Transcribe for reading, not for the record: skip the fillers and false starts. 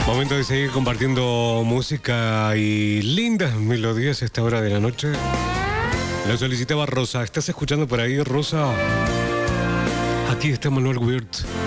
Momento de seguir compartiendo música y lindas melodías a esta hora de la noche. Lo solicitaba Rosa. ¿Estás escuchando por ahí, Rosa? Aquí está Manuel Wirth.